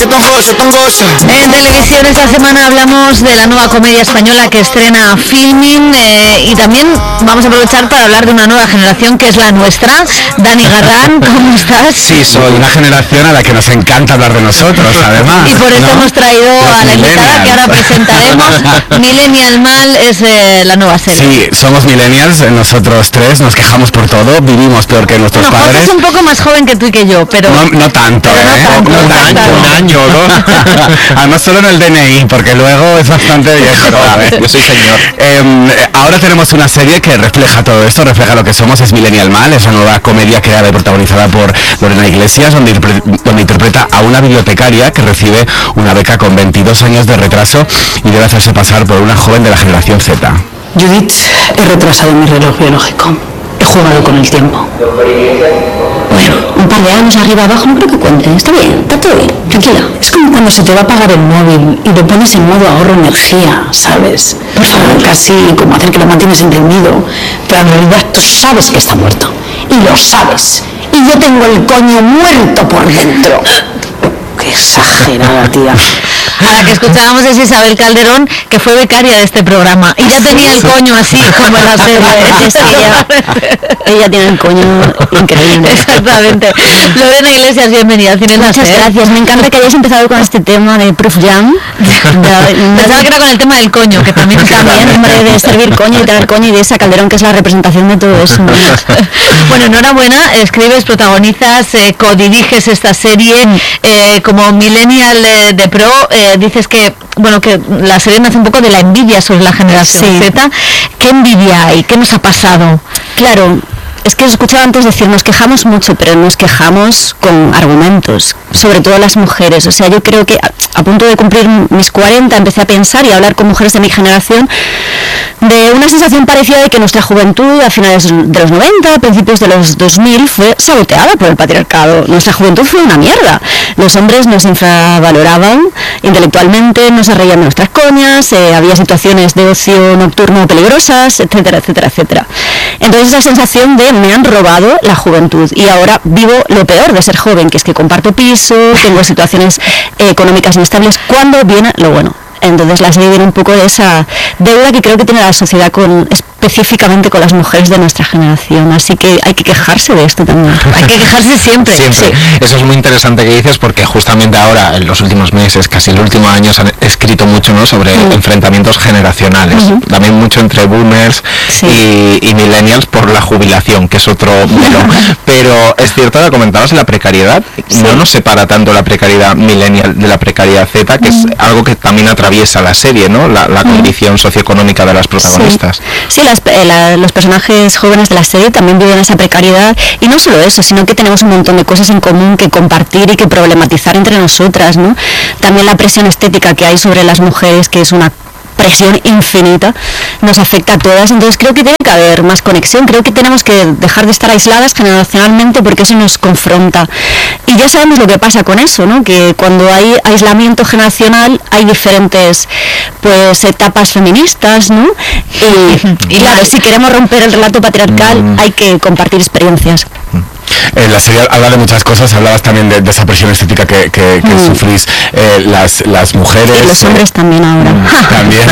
En televisión esta semana hablamos de la nueva comedia española que estrena Filmin y también vamos a aprovechar para hablar de una nueva generación que es la nuestra. Dani Garrán, ¿cómo estás? Sí, soy una generación a la que nos encanta hablar de nosotros, además. Y por eso hemos traído a la invitada que ahora presentaremos. Millennial Mal es la nueva serie. Sí, somos millennials, nosotros tres nos quejamos por todo, vivimos peor que nuestros padres. José es un poco más joven que tú y que yo, pero... No tanto, no tanto. Un año, ¿no? Además solo en el DNI, porque luego es bastante viejo. Yo soy señor. Ahora tenemos una serie que refleja todo esto, refleja lo que somos, es Millennial Mal, es una nueva comedia creada y protagonizada por Lorena Iglesias, donde interpreta a una bibliotecaria que recibe una beca con 22 años de retraso y debe hacerse pasar por una joven de la generación Z. Judith, he retrasado mi reloj biológico. He jugado con el tiempo. Bueno, un par de años arriba abajo no creo que cuente. Está bien, está todo bien, tranquila. Es como cuando se te va a apagar el móvil y lo pones en modo ahorro energía, ¿sabes? Por favor, casi como hacer que lo mantienes encendido, pero en realidad tú sabes que está muerto. Y lo sabes. Y yo tengo el coño muerto por dentro. Qué exagerada, tía. A la que escuchábamos es Isabel Calderón, que fue becaria de este programa y ya tenía el coño así como en la serie. Ella tiene el coño increíble. Exactamente. Lorena Iglesias, bienvenida. Muchas gracias. Me encanta que hayáis empezado con este tema de Proof Jam. Pensaba que era con el tema del coño, que también hombre, de servir coño y tener coño, y de esa Calderón que es la representación de todo eso. Bueno, enhorabuena. Escribes, protagonizas, codiriges esta serie como Millennial de Pro. Dices que que la serie nace un poco de la envidia sobre la generación Z. ¿Qué envidia hay? ¿Qué nos ha pasado? Claro, es que os escuchaba antes decir, nos quejamos mucho, pero nos quejamos con argumentos, sobre todo las mujeres. O sea, yo creo que a punto de cumplir mis 40 empecé a pensar y a hablar con mujeres de mi generación de una sensación parecida de que nuestra juventud a finales de los 90, a principios de los 2000 fue saboteada por el patriarcado. Nuestra juventud fue una mierda. Los hombres nos infravaloraban intelectualmente, nos reían de nuestras coñas, había situaciones de ocio nocturno peligrosas, etcétera, etcétera, etcétera. Entonces esa sensación de me han robado la juventud y ahora vivo lo peor de ser joven, que es que comparto piso, tengo situaciones económicas inestables, cuando viene lo bueno. Entonces la serie viene un poco de esa deuda que creo que tiene la sociedad específicamente con las mujeres de nuestra generación, así que hay que quejarse de esto también. Hay que quejarse siempre. Sí. Eso es muy interesante que dices, porque justamente ahora, en los últimos meses, casi en los últimos años, han escrito mucho, ¿no?, sobre enfrentamientos generacionales, también mucho entre boomers y millennials por la jubilación, que es otro melón. Pero es cierto, lo comentabas, la precariedad, no nos separa tanto la precariedad millennial de la precariedad Z, que es algo que también atraviesa la serie, ¿no?, la condición socioeconómica de las protagonistas. Sí, los personajes jóvenes de la serie también viven esa precariedad, y no solo eso, sino que tenemos un montón de cosas en común que compartir y que problematizar entre nosotras, ¿no? También la presión estética que hay sobre las mujeres, que es una presión infinita, nos afecta a todas. Entonces creo que tiene que haber más conexión, creo que tenemos que dejar de estar aisladas generacionalmente, porque eso nos confronta, y ya sabemos lo que pasa con eso, ¿no?, que cuando hay aislamiento generacional hay diferentes etapas feministas, ¿no? Y claro, si queremos romper el relato patriarcal hay que compartir experiencias. La serie habla de muchas cosas, hablabas también de esa presión estética que sufrís las mujeres. Y los hombres también ahora. También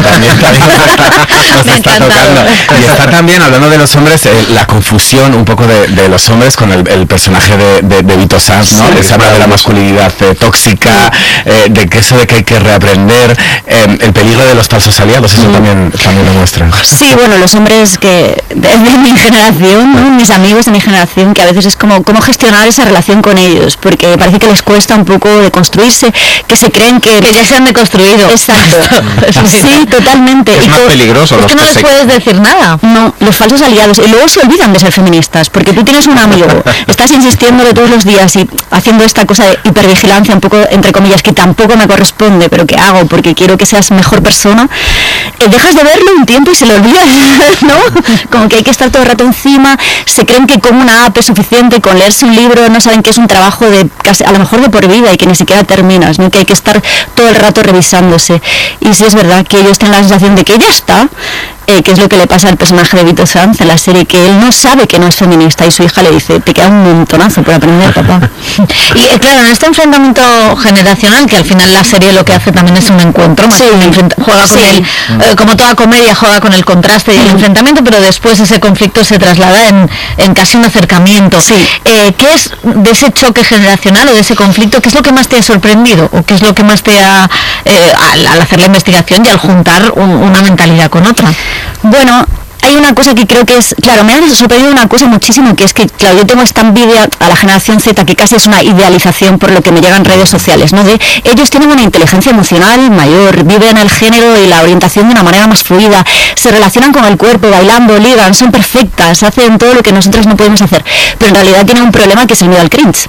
nos está tocando. Y está también, hablando de los hombres, la confusión un poco de los hombres con el personaje de Vito Sanz, ¿no? Se habla de la masculinidad tóxica, de que eso de que hay que reaprender, el peligro de los falsos aliados, eso también lo muestran. Sí, bueno, los hombres que de mi generación, ¿no?, mis amigos de mi generación, que a veces es como cómo gestionar esa relación con ellos, porque parece que les cuesta un poco deconstruirse, que se creen que ya se han deconstruido. Exacto. Sí, totalmente. Es más peligroso. Es que no les puedes decir nada. No, los falsos aliados. Y luego se olvidan de ser feministas, porque tú tienes un amigo, estás insistiéndole todos los días y haciendo esta cosa de hipervigilancia, un poco, entre comillas, que tampoco me corresponde, pero que hago porque quiero que seas mejor persona, dejas de verlo un tiempo y se le olvida, ¿no? Como que hay que estar todo el rato encima, se creen que con una app es suficiente, con leerse un libro no saben que es un trabajo de casi, a lo mejor de por vida, y que ni siquiera terminas, ¿no?, que hay que estar todo el rato revisándose. Y sí es verdad que ellos tienen la sensación de que ya está, que es lo que le pasa al personaje de Vito Sanz en la serie, que él no sabe que no es feminista y su hija le dice, te queda un montonazo por aprender, papá. Y claro, en este enfrentamiento generacional, que al final la serie lo que hace también es un encuentro, más juega con él, como toda comedia, juega con el contraste y el enfrentamiento, pero después ese conflicto se traslada en casi un acercamiento. ¿Qué es de ese choque generacional o de ese conflicto, qué es lo que más te ha sorprendido o qué es lo que más te ha, al hacer la investigación y al juntar una mentalidad con otra? Bueno, hay una cosa que creo que es, claro, me ha sorprendido una cosa muchísimo, que es que, claro, yo tengo esta envidia a la generación Z, que casi es una idealización por lo que me llegan redes sociales, ¿no? De ellos tienen una inteligencia emocional mayor, viven el género y la orientación de una manera más fluida, se relacionan con el cuerpo, bailando, ligan, son perfectas, hacen todo lo que nosotros no podemos hacer, pero en realidad tienen un problema que es el miedo al cringe.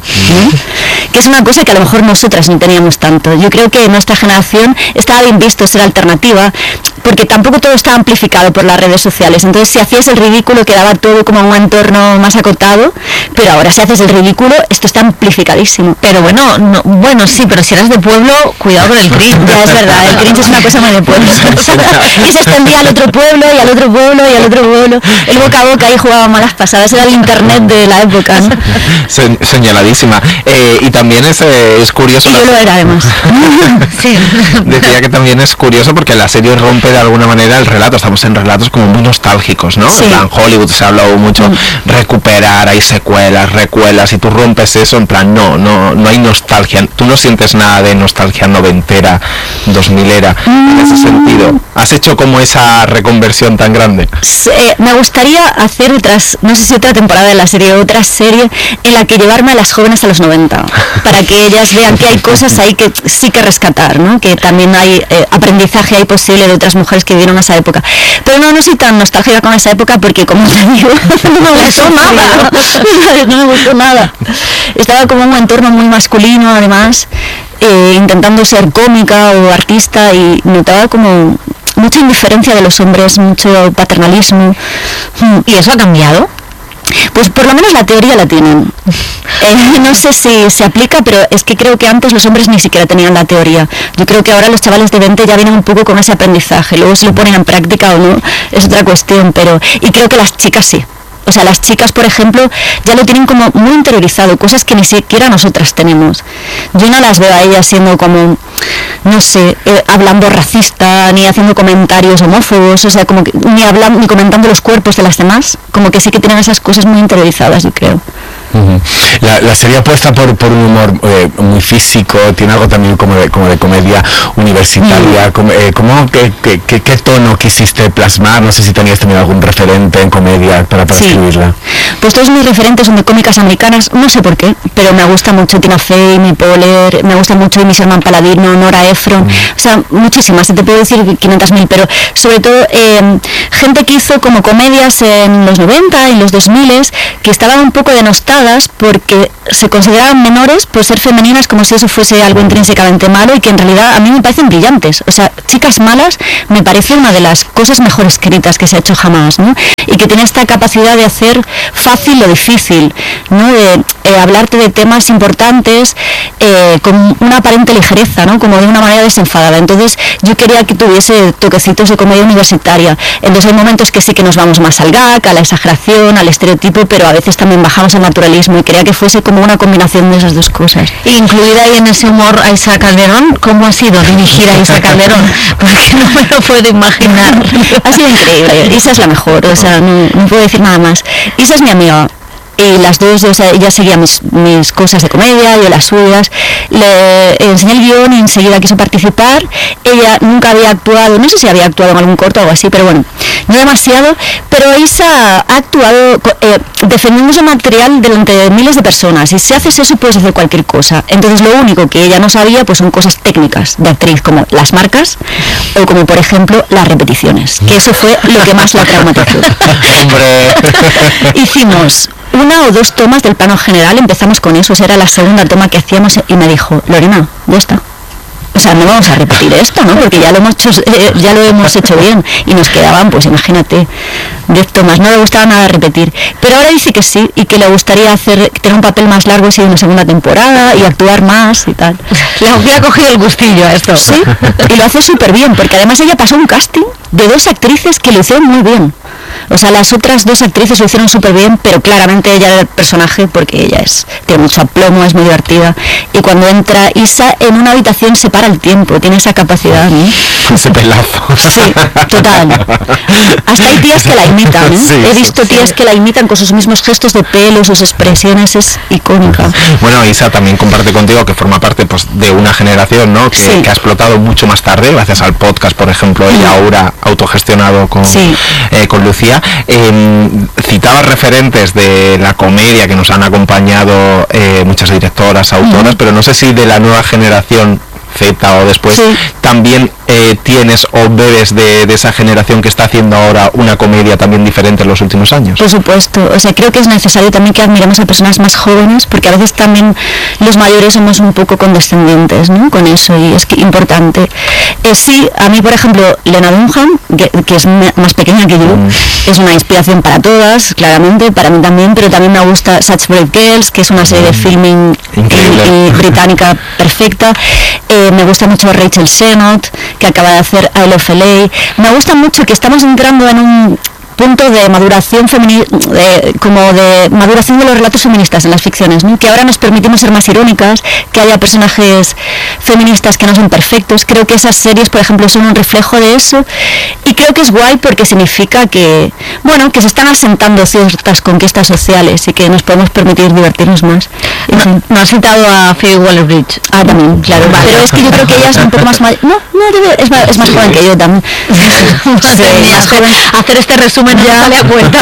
Que es una cosa que a lo mejor nosotras no teníamos tanto. Yo creo que en nuestra generación estaba bien visto ser alternativa, porque tampoco todo está amplificado por las redes sociales. Entonces, si hacías el ridículo, quedaba todo como un entorno más acotado, pero ahora si haces el ridículo, esto está amplificadísimo. Pero bueno, sí, pero si eras de pueblo, cuidado con el cringe. Ya, es verdad, el cringe es una cosa muy de pueblo. Y se extendía al otro pueblo, y al otro pueblo, y al otro pueblo. El boca a boca, y jugaba malas pasadas. Era el internet de la época, ¿no? Señaladísima. Y también es curioso... Y yo lo era, además. Sí. Decía que también es curioso porque la serie rompe de alguna manera el relato. Estamos en relatos como muy nostálgicos, ¿no? Sí. En Hollywood se ha hablado mucho, recuperar, hay secuelas, recuelas, y tú rompes eso en plan, no hay nostalgia. Tú no sientes nada de nostalgia noventera, 2000era, en ese sentido. ¿Has hecho como esa reconversión tan grande? Me gustaría hacer no sé si otra temporada de la serie, otra serie en la que llevarme a las jóvenes a los 90, para que ellas vean que hay cosas ahí que sí que rescatar, ¿no? Que también hay aprendizaje ahí posible de otras mujeres que vivieron esa época. Pero no soy tan nostálgica con esa época porque, como te digo, no me gustó nada. No me gustó nada. Estaba como en un entorno muy masculino, además, intentando ser cómica o artista, y notaba como mucha indiferencia de los hombres, mucho paternalismo. ¿Y eso ha cambiado? Pues por lo menos la teoría la tienen. No sé si se aplica, pero es que creo que antes los hombres ni siquiera tenían la teoría. Yo creo que ahora los chavales de 20 ya vienen un poco con ese aprendizaje. Luego si lo ponen en práctica o no es otra cuestión, y creo que las chicas sí. O sea, las chicas, por ejemplo, ya lo tienen como muy interiorizado, cosas que ni siquiera nosotras tenemos. Yo no las veo a ellas siendo como, no sé, hablando racista, ni haciendo comentarios homófobos, o sea, como que ni comentando los cuerpos de las demás, como que sí que tienen esas cosas muy interiorizadas, yo creo. La serie apuesta por un humor muy físico, tiene algo también como de comedia universitaria. ¿Qué tono quisiste plasmar? No sé si tenías también algún referente en comedia para escribirla. Pues todos mis referentes son de cómicas americanas, no sé por qué, pero me gusta mucho Tina Fey, Amy Poehler, me gusta mucho Amy Sherman Palladino, Nora Ephron, o sea, muchísimas, te puedo decir 500.000, pero sobre todo gente que hizo como comedias en los 90 y los 2000 que estaban un poco denostadas porque se consideraban menores por ser femeninas, como si eso fuese algo intrínsecamente malo, y que en realidad a mí me parecen brillantes. O sea, Chicas Malas me parece una de las cosas mejor escritas que se ha hecho jamás, ¿no? Y que tiene esta capacidad de hacer fácil lo difícil, ¿no? De hablarte de temas importantes con una aparente ligereza, ¿no? Como de una manera desenfadada. Entonces yo quería que tuviese toquecitos de comedia universitaria. Entonces hay momentos que sí que nos vamos más al gag, a la exageración, al estereotipo, pero a veces también bajamos al naturalismo, y quería que fuese como una combinación de esas dos cosas. Incluida ahí en ese humor a Isa Calderón, ¿cómo ha sido dirigir a Isa Calderón? Porque no me lo puedo imaginar. Ha sido increíble, Isa es la mejor, o sea, no puedo decir nada más. Isa es mi amiga. Y las dos, o sea, ella seguía mis cosas de comedia, yo las suyas. Le enseñé el guión y enseguida quiso participar. Ella nunca había actuado, no sé si había actuado en algún corto o algo así, pero bueno, no demasiado. Pero Isa ha actuado defendiendo su material delante de miles de personas. Y si haces eso, puedes hacer cualquier cosa. Entonces, lo único que ella no sabía, pues son cosas técnicas de actriz, como las marcas o como, por ejemplo, las repeticiones. Que eso fue lo que más la traumatizó. ¡Hombre! Hicimos una o dos tomas del plano general, empezamos con eso, esa era la segunda toma que hacíamos, y me dijo, Lorena, ya está. O sea, no vamos a repetir esto, ¿no? Porque ya lo hemos hecho bien, y nos quedaban, pues imagínate, 10 tomas, no le gustaba nada repetir, pero ahora dice que sí, y que le gustaría tener un papel más largo si hay una segunda temporada, y actuar más y tal. Le hubiera cogido el gustillo a esto. Sí, y lo hace súper bien, porque además ella pasó un casting de 2 actrices que lo hicieron muy bien. O sea, las otras 2 actrices lo hicieron súper bien, pero claramente ella era el personaje, porque ella tiene mucho aplomo, es muy divertida, y cuando entra Isa en una habitación se para el tiempo, tiene esa capacidad, ¿no? Ese pelazo. Sí, total. Hasta hay tías que la imitan, ¿eh? Sí, he visto tías que la imitan con sus mismos gestos de pelo, sus expresiones, es icónica. Bueno, Isa también comparte contigo que forma parte, pues, de una generación, ¿no? Que ha explotado mucho más tarde, gracias al podcast, por ejemplo, y ahora autogestionado con Lucía. Citaba referentes de la comedia que nos han acompañado muchas directoras, autoras, pero no sé si de la nueva generación Z o después también tienes o bebes de esa generación que está haciendo ahora una comedia también diferente en los últimos años. Por supuesto, o sea, creo que es necesario también que admiremos a personas más jóvenes, porque a veces también los mayores somos un poco condescendientes, ¿no? Con eso, y es que importante. Sí, a mí, por ejemplo, Lena Dunham, que es más pequeña que yo, es una inspiración para todas, claramente, para mí también, pero también me gusta Such Brave Girls, que es una serie de filming británica perfecta. Me gusta mucho Rachel Sennott, que acaba de hacer I Love LA. Me gusta mucho que estamos entrando en un punto de maduración de maduración de los relatos feministas en las ficciones, ¿no? Que ahora nos permitimos ser más irónicas, que haya personajes feministas que no son perfectos. Creo que esas series, por ejemplo, son un reflejo de eso, y creo que es guay porque significa que, bueno, que se están asentando ciertas conquistas sociales y que nos podemos permitir divertirnos más. No has citado a Phoebe Waller-Bridge. Ah, también, claro. Pero es que yo creo que ella es un poco más mayor. Es más joven que yo también. Más joven. Hacer este resumen ya sale a cuenta.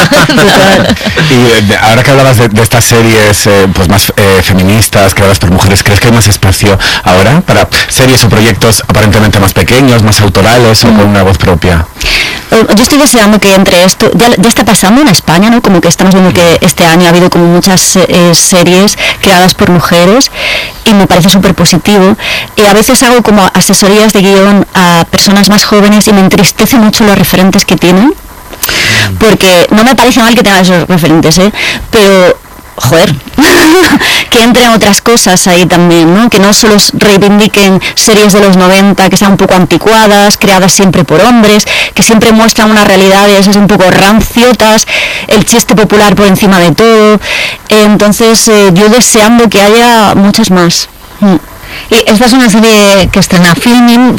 Y ahora que hablabas de estas series pues más feministas, creadas por mujeres, ¿crees que hay más espacio ahora para series o proyectos aparentemente más pequeños, más autorales o con una voz propia? Yo estoy deseando que entre esto, ya está pasando en España, ¿no? Como que estamos viendo que este año ha habido como muchas series creadas por mujeres, y me parece súper positivo. Y a veces hago como asesorías de guión a personas más jóvenes y me entristece mucho los referentes que tienen, porque no me parece mal que tengan esos referentes, pero joder, que entren otras cosas ahí también, ¿no? Que no solo reivindiquen series de los 90 que sean un poco anticuadas, creadas siempre por hombres, que siempre muestran unas realidades un poco ranciotas, el chiste popular por encima de todo. Entonces yo deseando que haya muchas más. Y esta es una serie que estrena Filmin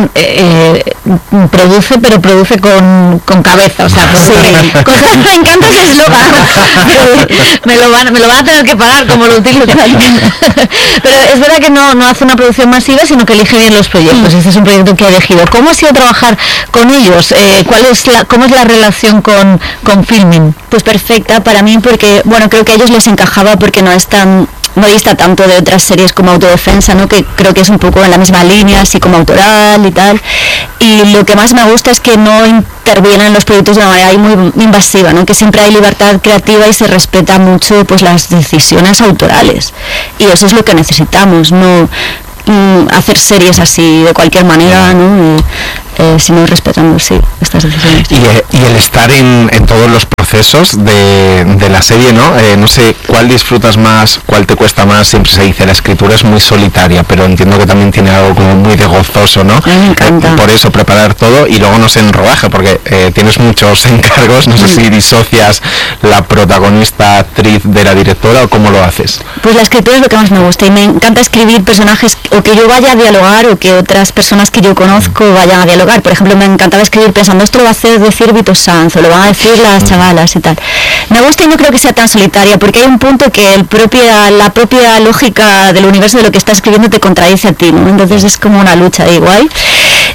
produce, pero produce con cabeza, o sea, me encanta ese eslogan. me lo van a tener que pagar como lo utilizo. Pero es verdad que no hace una producción masiva, sino que elige bien los proyectos. Este es un proyecto que ha elegido. ¿Cómo ha sido trabajar con ellos? ¿Cómo es la relación con Filmin? Pues perfecta para mí, porque bueno, creo que a ellos les encajaba porque no dista tanto de otras series como Autodefensa, ¿no? Que creo que es un poco en la misma línea, así como autoral y tal. Y lo que más me gusta es que no intervienen en los proyectos de una manera muy invasiva, ¿no? Que siempre hay libertad creativa y se respeta mucho, pues, las decisiones autorales. Y eso es lo que necesitamos, no hacer series así de cualquier manera, ¿no? Sino respetando, estas decisiones. Y el estar en todos los procesos de la serie, ¿no? No sé cuál disfrutas más, cuál te cuesta más. Siempre se dice la escritura es muy solitaria, pero entiendo que también tiene algo como muy de gozoso, ¿no? Me encanta. Por eso preparar todo, y luego no sé en rodaje, porque tienes muchos encargos. No sé si disocias la protagonista actriz de la directora o cómo lo haces. Pues la escritura es lo que más me gusta, y me encanta escribir personajes o que yo vaya a dialogar o que otras personas que yo conozco vayan a dialogar. Por ejemplo, me encantaba escribir pensando, esto lo va a decir Vito Sanz, o lo van a decir las chavalas y tal. Me gusta, y no creo que sea tan solitaria, porque hay un punto que la propia lógica del universo de lo que estás escribiendo te contradice a ti, ¿no? Entonces es como una lucha de igual.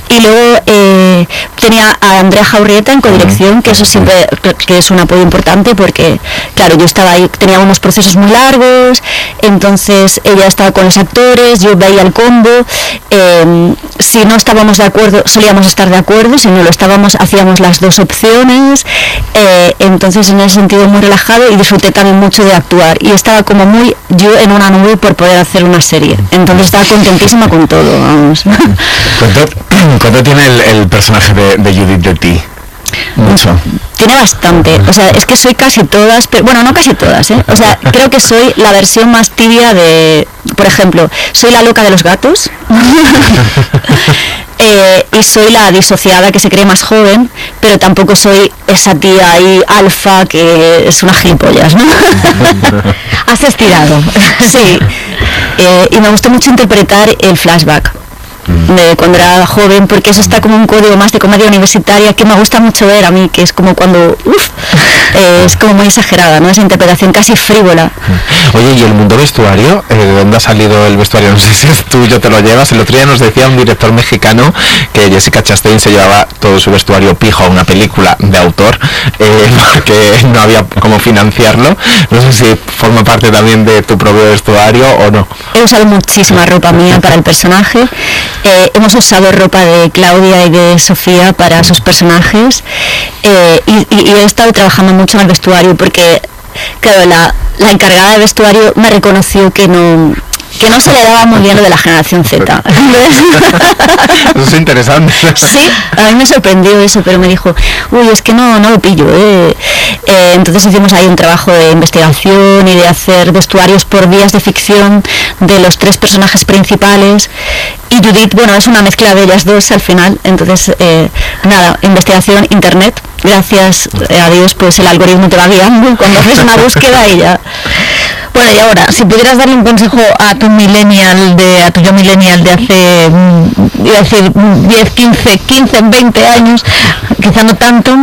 Y luego tenía a Andrea Jaurrieta en codirección, que eso siempre que es un apoyo importante, porque claro, yo estaba ahí, tenía unos procesos muy largos, entonces ella estaba con los actores, yo veía el combo, si no estábamos de acuerdo solíamos estar de acuerdo, si no lo estábamos hacíamos las dos opciones, entonces en ese sentido muy relajado, y disfruté también mucho de actuar, y estaba como muy yo en una nube por poder hacer una serie, entonces estaba contentísima con todo, vamos. ¿Cuánto tiene el personaje de Judith de ti? Mucho. Tiene bastante, o sea, es que soy casi todas, pero bueno, no casi todas, o sea, creo que soy la versión más tibia de, por ejemplo, soy la loca de los gatos, y soy la disociada que se cree más joven, pero tampoco soy esa tía ahí alfa que es una gilipollas, ¿no? Has estirado. Sí, y me gustó mucho interpretar el flashback de cuando era joven, porque eso está como un código más de comedia universitaria que me gusta mucho ver a mí, que es como cuando es como muy exagerada, ¿no? Esa interpretación casi frívola. Oye, ¿y el mundo vestuario? ¿De dónde ha salido el vestuario? No sé si es tuyo, te lo llevas. El otro día nos decía un director mexicano que Jessica Chastain se llevaba todo su vestuario pijo a una película de autor, porque no había cómo financiarlo. No sé si forma parte también de tu propio vestuario o no. He usado muchísima ropa mía para el personaje. Hemos usado ropa de Claudia y de Sofía para sus personajes, y he estado trabajando mucho en el vestuario, porque claro, la encargada de vestuario me reconoció que no se le daba muy bien lo de la generación Z. Eso es interesante. Sí, a mí me sorprendió eso, pero me dijo, uy, es que no lo pillo. Entonces hicimos ahí un trabajo de investigación y de hacer vestuarios por vías de ficción de los 3 personajes principales, y Judith, bueno, es una mezcla de ellas dos al final. Entonces, nada, investigación, internet, gracias a Dios, pues el algoritmo te va guiando cuando haces una búsqueda y ya. Bueno, y ahora, si pudieras darle un consejo a tu yo millennial de hace, iba a decir 10, 15, 20 años, quizá no tanto.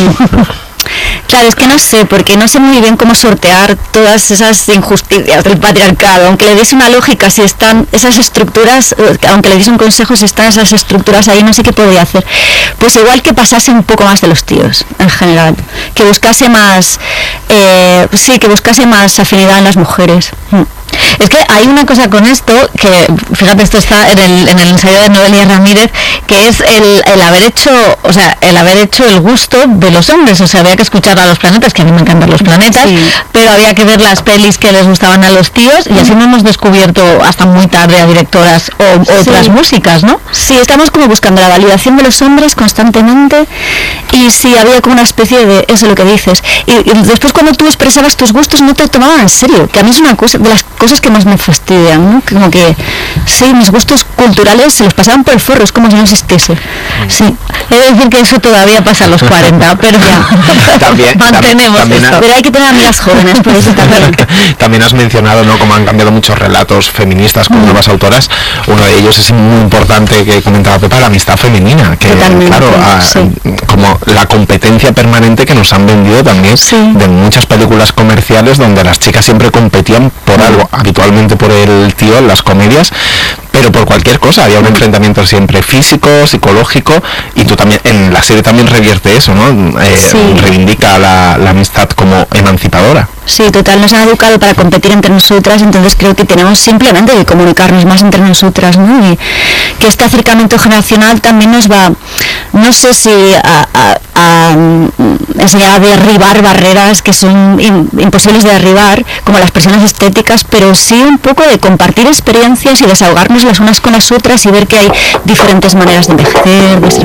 Claro, es que no sé, porque no sé muy bien cómo sortear todas esas injusticias del patriarcado. Aunque le diese una lógica, si están esas estructuras, aunque le diese un consejo, si están esas estructuras ahí, no sé qué podría hacer. Pues igual que pasase un poco más de los tíos, en general. Que buscase más, que buscase más afinidad en las mujeres. Es que hay una cosa con esto, que fíjate, esto está en el ensayo de Noelia Ramírez, que es el haber hecho el gusto de los hombres. O sea, había que escuchar a los planetas, que a mí me encantan los planetas, sí, pero había que ver las pelis que les gustaban a los tíos, y así no hemos descubierto hasta muy tarde a directoras o otras músicas, ¿no? Sí, estamos como buscando la validación de los hombres constantemente, y sí, había como una especie de eso, lo que dices, y después cuando tú expresabas tus gustos no te tomaban en serio, que a mí es una cosa de las cosas que más me fastidian, ¿no? Como que sí, mis gustos culturales se los pasaban por el forro, es como si no existiese. Sí, he de decir que eso todavía pasa a los 40, pero ya también, mantenemos también esto. Pero hay que tener amigas jóvenes, por eso también. También has mencionado, ¿no?, cómo han cambiado muchos relatos feministas con nuevas autoras. Uno de ellos es muy importante, que comentaba Pepa, la amistad femenina, que claro, como la competencia permanente que nos han vendido también, de muchas películas comerciales donde las chicas siempre competían por algo, habitualmente por el tío en las comedias, pero por cualquier cosa. Había un enfrentamiento siempre físico, psicológico, y tú también en la serie también revierte eso, ¿no? Reivindica la amistad como emancipadora. Sí, total, nos han educado para competir entre nosotras, entonces creo que tenemos simplemente que comunicarnos más entre nosotras, ¿no? Y que este acercamiento generacional también nos va, no sé si a enseñar a derribar barreras que son imposibles de derribar, como las presiones estéticas, pero sí un poco de compartir experiencias y desahogarnos las unas con las otras y ver que hay diferentes maneras de envejecer, de ser